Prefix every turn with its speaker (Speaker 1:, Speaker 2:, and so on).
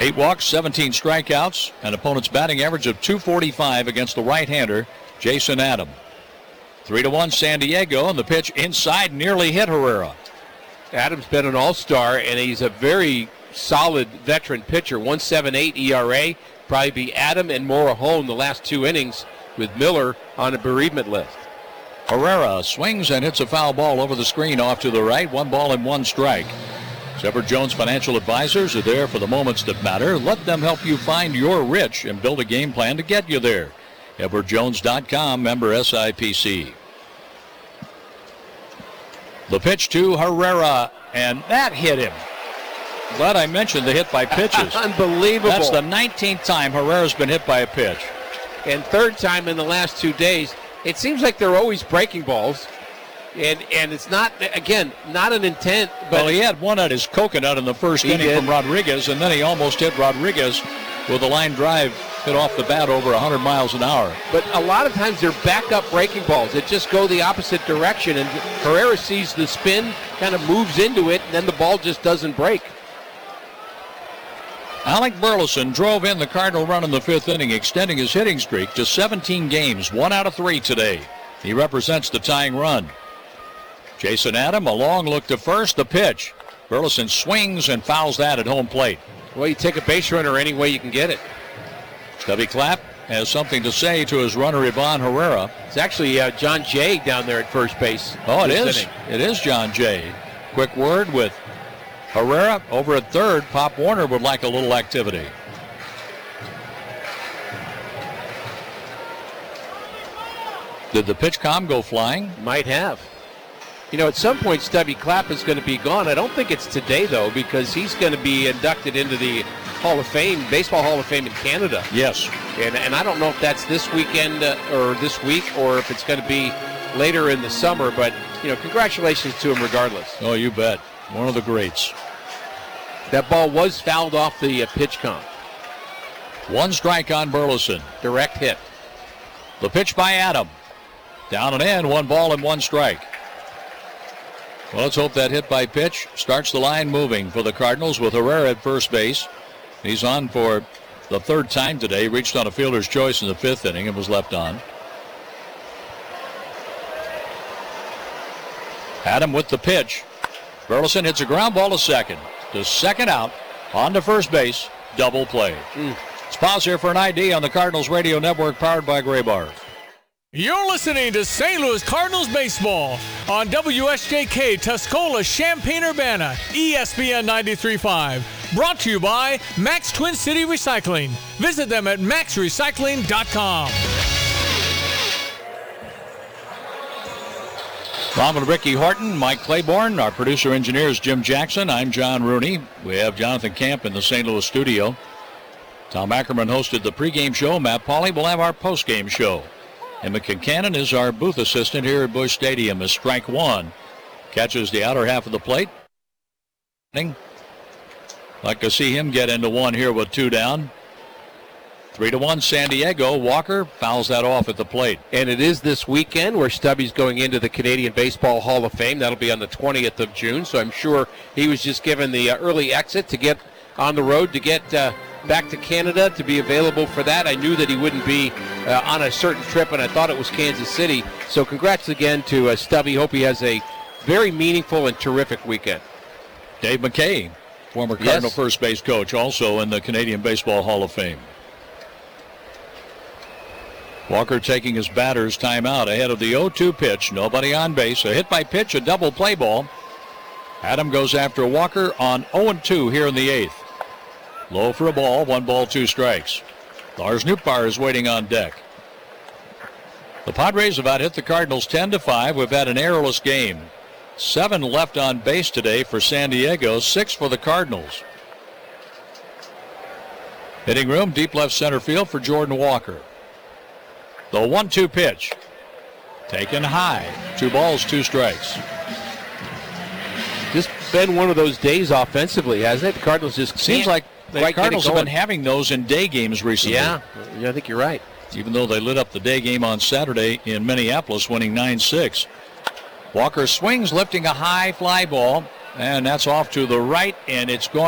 Speaker 1: 8 walks, 17 strikeouts, an opponent's batting average of .245 against the right-hander, Jason Adam. 3-1 San Diego, and the pitch inside nearly hit Herrera.
Speaker 2: Adam's been an all-star, and he's a very solid veteran pitcher. 1.78 ERA. Probably be Adam and Morejon the last 2 innings with Miller on a bereavement list.
Speaker 1: Herrera swings and hits a foul ball over the screen off to the right. 1 ball and 1 strike. Edward Jones Financial Advisors are there for the moments that matter. Let them help you find your rich and build a game plan to get you there. EdwardJones.com, member SIPC. The pitch to Herrera, and that hit him. Glad I mentioned the hit by pitches.
Speaker 2: Unbelievable.
Speaker 1: That's the 19th time Herrera's been hit by a pitch.
Speaker 2: And 3rd time in the last 2 days. It seems like they're always breaking balls. And it's not, again, not an intent. But
Speaker 1: well, he had one at his coconut in the first inning from Rodriguez, and then he almost hit Rodriguez with a line drive hit off the bat over 100 miles an hour.
Speaker 2: But a lot of times they're backup breaking balls that just go the opposite direction, and Herrera sees the spin, kind of moves into it, and then the ball just doesn't break.
Speaker 1: Alec Burleson drove in the Cardinal run in the 5th inning, extending his hitting streak to 17 games, 1 out of 3 today. He represents the tying run. Jason Adam, a long look to first, the pitch. Burleson swings and fouls that at home plate.
Speaker 2: Well, you take a base runner any way you can get it.
Speaker 1: Stubby Clapp has something to say to his runner, Ivan Herrera.
Speaker 2: It's actually John Jay down there at first base.
Speaker 1: Oh, it is. Inning. It is John Jay. Quick word with Herrera over at 3rd. Pop Warner would like a little activity. Did the pitch com go flying?
Speaker 2: Might have. You know, at some point, Stubby Clapp is going to be gone. I don't think it's today, though, because he's going to be inducted into the Hall of Fame, Baseball Hall of Fame in Canada.
Speaker 1: Yes.
Speaker 2: And I don't know if that's this weekend or this week or if it's going to be later in the summer. But, you know, congratulations to him regardless.
Speaker 1: Oh, you bet. One of the greats.
Speaker 2: That ball was fouled off the pitch count.
Speaker 1: 1 strike on Burleson.
Speaker 2: Direct hit.
Speaker 1: The pitch by Adam. Down and in, 1 ball and 1 strike. Well, let's hope that hit by pitch starts the line moving for the Cardinals with Herrera at first base. He's on for the 3rd time today. Reached on a fielder's choice in the 5th inning and was left on. Adam with the pitch. Burleson hits a ground ball to second. To second out, on to first base, double play. Let's pause here for an ID on the Cardinals Radio Network powered by Graybar.
Speaker 3: You're listening to St. Louis Cardinals baseball on WSJK Tuscola Champaign-Urbana, ESPN 93.5. Brought to you by Max Twin City Recycling. Visit them at maxrecycling.com.
Speaker 1: Ron and Ricky Horton, Mike Claiborne, our producer-engineer is Jim Jackson. I'm John Rooney. We have Jonathan Camp in the St. Louis studio. Tom Ackerman hosted the pregame show. Matt Pauley will have our postgame show. And McCannon is our booth assistant here at Busch Stadium as strike 1. Catches the outer half of the plate. Like to see him get into 1 here with 2 down. 3-1 San Diego. Walker fouls that off at the plate.
Speaker 2: And it is this weekend where Stubby's going into the Canadian Baseball Hall of Fame. That'll be on the 20th of June. So I'm sure he was just given the early exit to get on the road to get back to Canada to be available for that. I knew that he wouldn't be on a certain trip, and I thought it was Kansas City. So congrats again to Stubby. Hope he has a very meaningful and terrific weekend.
Speaker 1: Dave McKay, former Cardinal first base coach, also in the Canadian Baseball Hall of Fame. Walker taking his batter's timeout ahead of the 0-2 pitch. Nobody on base. A hit by pitch, a double play ball. Adam goes after Walker on 0-2 here in the 8th. Low for a ball, 1 ball, 2 strikes. Lars Nootbaar is waiting on deck. The Padres have out-hit the Cardinals 10-5. We've had an errorless game. 7 left on base today for San Diego, 6 for the Cardinals. Hitting room, deep left center field for Jordan Walker. The 1-2 pitch. Taken high. 2 balls, 2 strikes.
Speaker 2: Just been one of those days offensively, hasn't it? The Cardinals just
Speaker 1: seems like the Cardinals have been having those in day games recently.
Speaker 2: Yeah, I think you're right.
Speaker 1: Even though they lit up the day game on Saturday in Minneapolis, winning 9-6. Walker swings, lifting a high fly ball, and that's off to the right, and it's going